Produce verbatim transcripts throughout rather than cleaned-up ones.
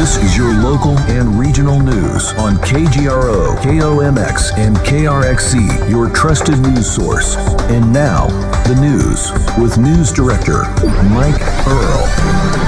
This is your local and regional news on K G R O, K O M X, and K R X C, your trusted news source. And now, the news with News Director Mike Earl.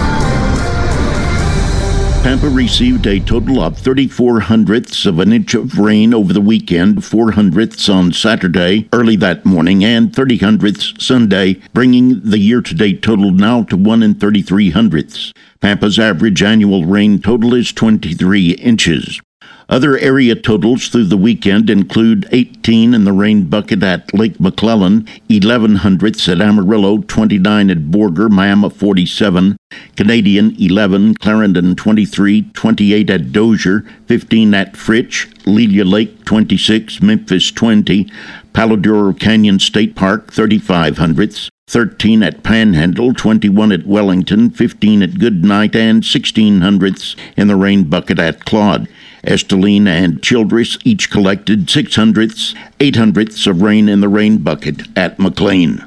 Pampa received a total of thirty-four hundredths of an inch of rain over the weekend, four hundredths on Saturday early that morning, and thirty hundredths Sunday, bringing the year-to-date total now to one and thirty-three hundredths. Pampa's average annual rain total is twenty-three inches. Other area totals through the weekend include eighteen in the rain bucket at Lake McClellan, eleven hundredths at Amarillo, twenty-nine at Borger, Miami forty-seven, Canadian eleven, Clarendon twenty-three, twenty-eight at Dozier, fifteen at Fritch, Lelia Lake twenty-six, Memphis twenty, Palo Duro Canyon State Park thirty-five hundredths, thirteen at Panhandle, twenty-one at Wellington, fifteen at Goodnight, and sixteen hundredths in the rain bucket at Claude. Esteline and Childress each collected six hundredths, eight hundredths of rain in the rain bucket at McLean.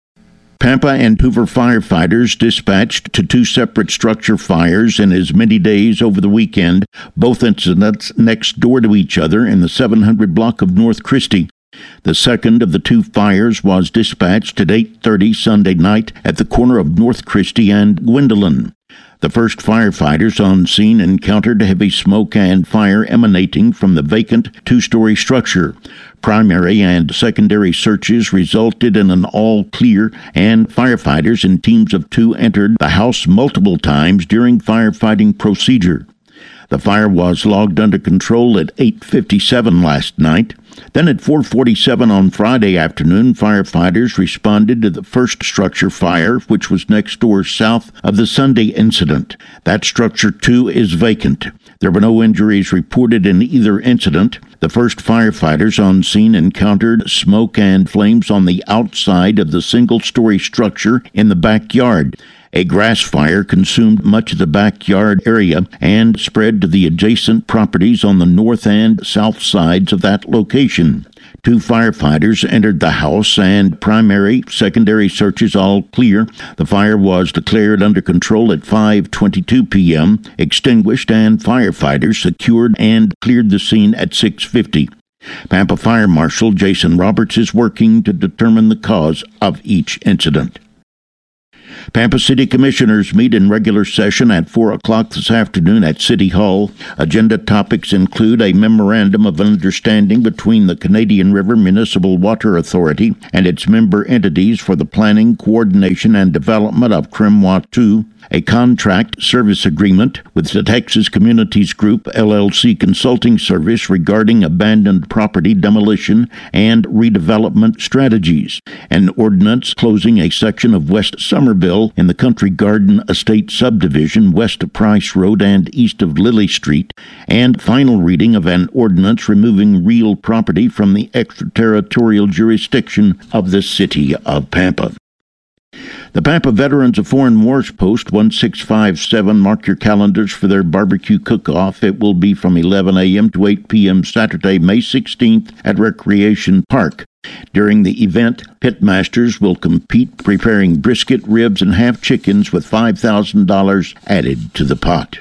Pampa and Hoover firefighters dispatched to two separate structure fires in as many days over the weekend, both incidents next door to each other in the seven hundred block of North Christie. The second of the two fires was dispatched at eight thirty Sunday night at the corner of North Christie and Gwendolyn. The first firefighters on scene encountered heavy smoke and fire emanating from the vacant two-story structure. Primary and secondary searches resulted in an all-clear, and firefighters in teams of two entered the house multiple times during firefighting procedure. The fire was logged under control at eight fifty-seven last night. Then at four forty-seven on Friday afternoon, firefighters responded to the first structure fire, which was next door south of the Sunday incident. That structure, too, is vacant. There were no injuries reported in either incident. The first firefighters on scene encountered smoke and flames on the outside of the single-story structure in the backyard. A grass fire consumed much of the backyard area and spread to the adjacent properties on the north and south sides of that location. Two firefighters entered the house, and primary, secondary searches all clear. The fire was declared under control at five twenty-two p.m., extinguished, and firefighters secured and cleared the scene at six fifty. Pampa Fire Marshal Jason Roberts is working to determine the cause of each incident. Pampa City Commissioners meet in regular session at four o'clock this afternoon at City Hall. Agenda topics include a memorandum of understanding between the Canadian River Municipal Water Authority and its member entities for the planning, coordination, and development of Cremwa two, a contract service agreement with the Texas Communities Group L L C consulting service regarding abandoned property demolition and redevelopment strategies, an ordinance closing a section of West Somerville in the Country Garden Estate subdivision west of Price Road and east of Lily Street, and final reading of an ordinance removing real property from the extraterritorial jurisdiction of the city of Pampa. The Pampa Veterans of Foreign Wars Post one six five seven, mark your calendars for their barbecue cook-off. It will be from eleven a.m. to eight p.m. Saturday, May sixteenth at Recreation Park. During the event, pitmasters will compete preparing brisket, ribs, and half chickens with five thousand dollars added to the pot.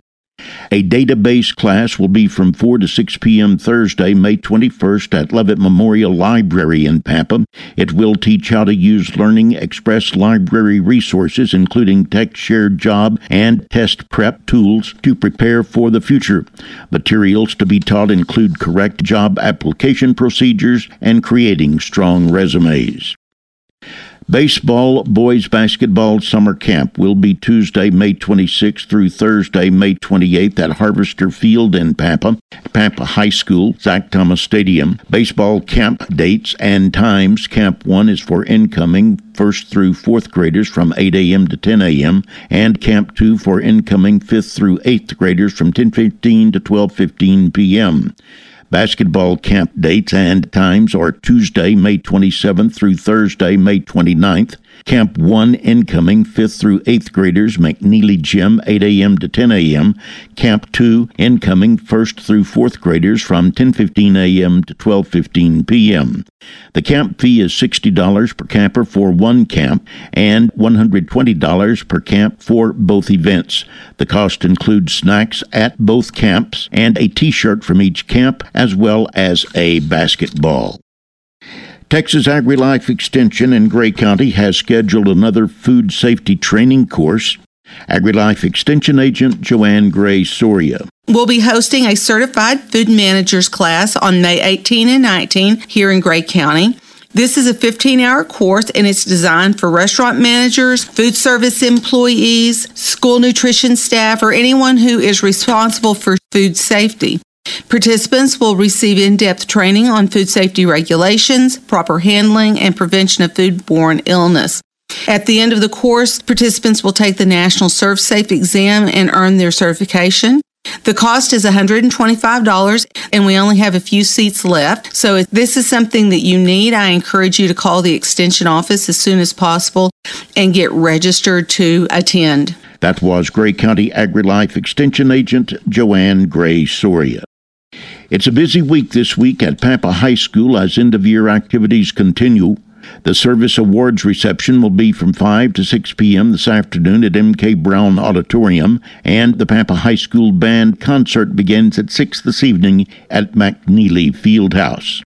A database class will be from four to six p.m. Thursday, May twenty-first at Levitt Memorial Library in Pampa. It will teach how to use Learning Express library resources, including text-shared job and test prep tools to prepare for the future. Materials to be taught include correct job application procedures and creating strong resumes. Baseball Boys Basketball Summer Camp will be Tuesday, May twenty-sixth through Thursday, May twenty-eighth at Harvester Field in Pampa, Pampa High School, Zach Thomas Stadium. Baseball camp dates and times. Camp one is for incoming first through fourth graders from eight a.m. to ten a.m., and Camp two for incoming fifth through eighth graders from ten fifteen to twelve fifteen p.m. Basketball camp dates and times are Tuesday, May twenty-seventh through Thursday, May twenty-ninth. Camp one incoming fifth through eighth graders, McNeely Gym, eight a.m. to ten a.m. Camp two incoming first through fourth graders from ten fifteen a.m. to twelve fifteen p.m. The camp fee is sixty dollars per camper for one camp and one hundred twenty dollars per camp for both events. The cost includes snacks at both camps and a t-shirt from each camp, as well as a basketball. Texas AgriLife Extension in Gray County has scheduled another food safety training course. AgriLife Extension Agent Joanne Gray Soria. We'll be hosting a certified food managers class on May eighteenth and nineteenth here in Gray County. This is a fifteen-hour course, and it's designed for restaurant managers, food service employees, school nutrition staff, or anyone who is responsible for food safety. Participants will receive in-depth training on food safety regulations, proper handling, and prevention of foodborne illness. At the end of the course, participants will take the National ServSafe exam and earn their certification. The cost is one hundred twenty-five dollars, and we only have a few seats left. So if this is something that you need, I encourage you to call the Extension office as soon as possible and get registered to attend. That was Gray County AgriLife Extension Agent Joanne Gray Soria. It's a busy week this week at Pampa High School as end-of-year activities continue. The service awards reception will be from five to six p.m. this afternoon at M K Brown Auditorium, and the Pampa High School Band concert begins at six this evening at McNeely Fieldhouse.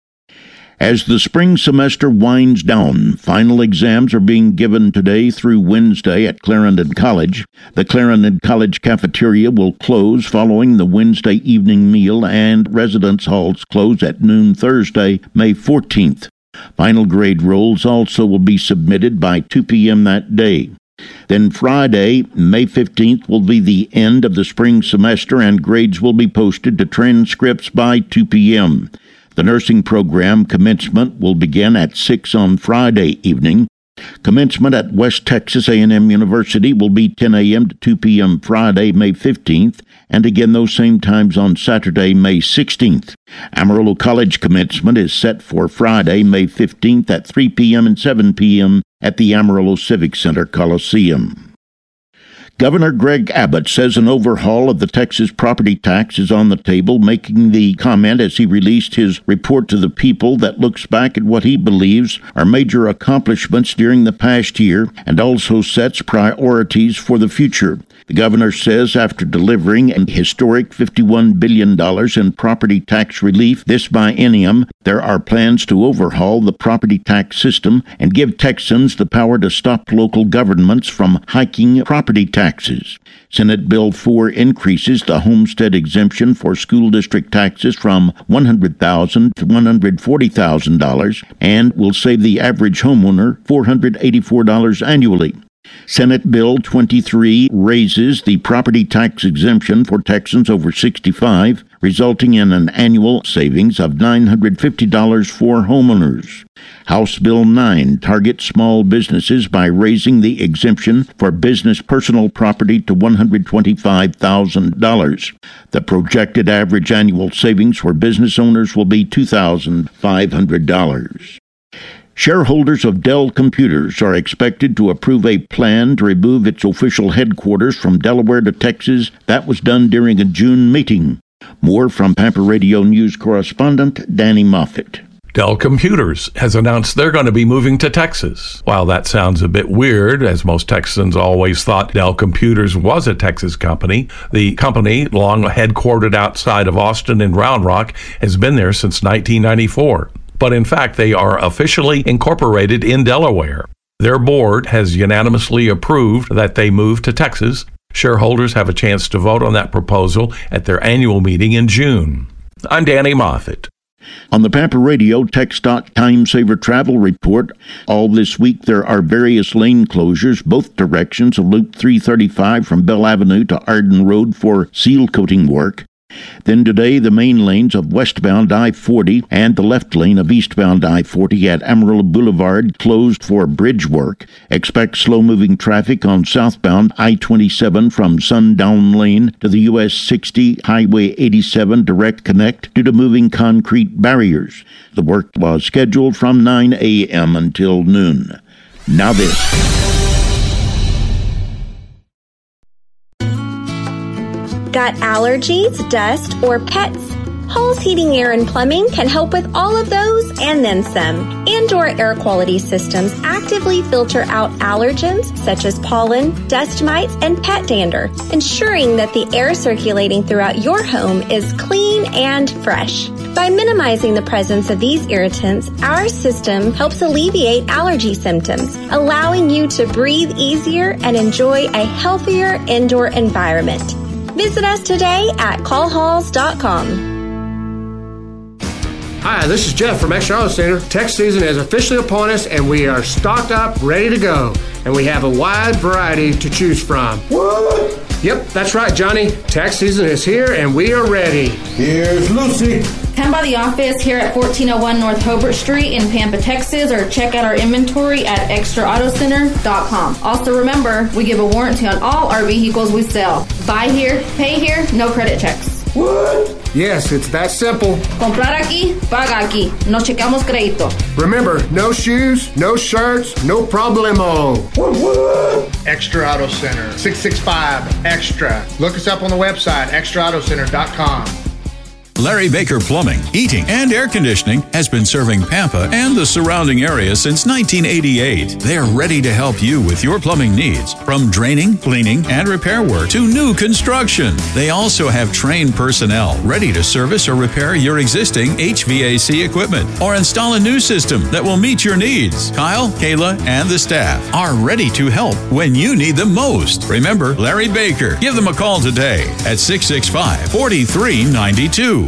As the spring semester winds down, final exams are being given today through Wednesday at Clarendon College. The Clarendon College cafeteria will close following the Wednesday evening meal, and residence halls close at noon Thursday, May fourteenth. Final grade rolls also will be submitted by two p.m. that day. Then Friday, May fifteenth, will be the end of the spring semester, and grades will be posted to transcripts by two p.m. The nursing program commencement will begin at six on Friday evening. Commencement at West Texas A and M University will be ten a.m. to two p.m. Friday, May fifteenth, and again those same times on Saturday, May sixteenth. Amarillo College commencement is set for Friday, May fifteenth at three p.m. and seven p.m. at the Amarillo Civic Center Coliseum. Governor Greg Abbott says an overhaul of the Texas property tax is on the table, making the comment as he released his report to the people that looks back at what he believes are major accomplishments during the past year and also sets priorities for the future. The governor says after delivering a historic fifty-one billion dollars in property tax relief this biennium, there are plans to overhaul the property tax system and give Texans the power to stop local governments from hiking property taxes. Senate Bill four increases the homestead exemption for school district taxes from one hundred thousand dollars to one hundred forty thousand dollars and will save the average homeowner four hundred eighty-four dollars annually. Senate Bill twenty-three raises the property tax exemption for Texans over sixty-five, resulting in an annual savings of nine hundred fifty dollars for homeowners. House Bill nine targets small businesses by raising the exemption for business personal property to one hundred twenty-five thousand dollars. The projected average annual savings for business owners will be two thousand five hundred dollars. Shareholders of Dell Computers are expected to approve a plan to remove its official headquarters from Delaware to Texas. That was done during a June meeting. More from Pampa Radio News correspondent Danny Moffett. Dell Computers has announced they're going to be moving to Texas. While that sounds a bit weird, as most Texans always thought Dell Computers was a Texas company, the company, long headquartered outside of Austin in Round Rock, has been there since nineteen ninety-four. But in fact, they are officially incorporated in Delaware. Their board has unanimously approved that they move to Texas. Shareholders have a chance to vote on that proposal at their annual meeting in June. I'm Danny Moffett. On the Pampa Radio TxDOT Time Saver Travel Report, all this week there are various lane closures, both directions of Loop three thirty-five from Bell Avenue to Arden Road for seal coating work. Then today, the main lanes of westbound I forty and the left lane of eastbound I forty at Amarillo Boulevard closed for bridge work. Expect slow-moving traffic on southbound I twenty-seven from Sundown Lane to the U S sixty Highway eighty-seven direct connect due to moving concrete barriers. The work was scheduled from nine a.m. until noon. Now this. Got allergies, dust, or pets? Hall's Heating, Air, and Plumbing can help with all of those and then some. Indoor air quality systems actively filter out allergens such as pollen, dust mites, and pet dander, ensuring that the air circulating throughout your home is clean and fresh. By minimizing the presence of these irritants, our system helps alleviate allergy symptoms, allowing you to breathe easier and enjoy a healthier indoor environment. Visit us today at call halls dot com. Hi, this is Jeff from Extra Auto Center. Tax season is officially upon us, and we are stocked up, ready to go. And we have a wide variety to choose from. What? Yep, that's right, Johnny. Tax season is here, and we are ready. Here's Lucy. Come by the office here at fourteen oh one North Hobart Street in Pampa, Texas, or check out our inventory at extra auto center dot com. Also remember, we give a warranty on all our vehicles we sell. Buy here, pay here, no credit checks. What? Yes, it's that simple. Comprar aquí, paga aquí. No checamos crédito. Remember, no shoes, no shirts, no problemo. What, what? Extra Auto Center, six six five Extra. Look us up on the website, extra auto center dot com. Larry Baker Plumbing, Heating, and Air Conditioning has been serving Pampa and the surrounding area since nineteen eighty-eight. They're ready to help you with your plumbing needs, from draining, cleaning, and repair work to new construction. They also have trained personnel ready to service or repair your existing H V A C equipment or install a new system that will meet your needs. Kyle, Kayla, and the staff are ready to help when you need them most. Remember Larry Baker. Give them a call today at six six five, four three nine two.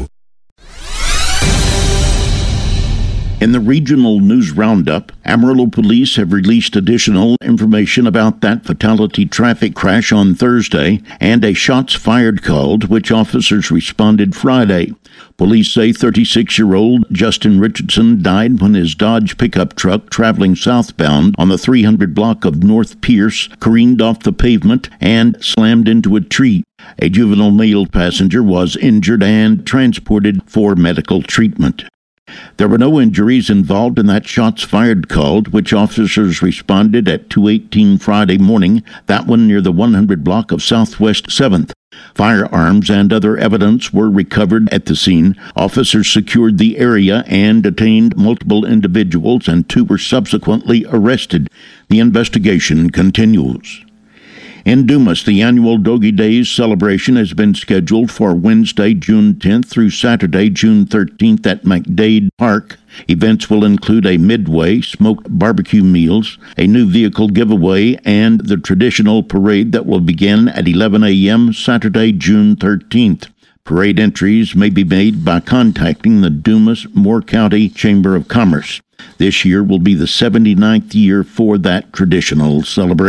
In the regional news roundup, Amarillo police have released additional information about that fatality traffic crash on Thursday and a shots fired call to which officers responded Friday. Police say thirty-six-year-old Justin Richardson died when his Dodge pickup truck traveling southbound on the three hundred block of North Pierce careened off the pavement and slammed into a tree. A juvenile male passenger was injured and transported for medical treatment. There were no injuries involved in that shots fired call, to which officers responded at two eighteen Friday morning, that one near the one hundred block of Southwest seventh. Firearms and other evidence were recovered at the scene. Officers secured the area and detained multiple individuals, and two were subsequently arrested. The investigation continues. In Dumas, the annual Doggy Days celebration has been scheduled for Wednesday, June tenth through Saturday, June thirteenth at McDade Park. Events will include a midway, smoked barbecue meals, a new vehicle giveaway, and the traditional parade that will begin at eleven a.m. Saturday, June thirteenth. Parade entries may be made by contacting the Dumas Moore County Chamber of Commerce. This year will be the seventy-ninth year for that traditional celebration.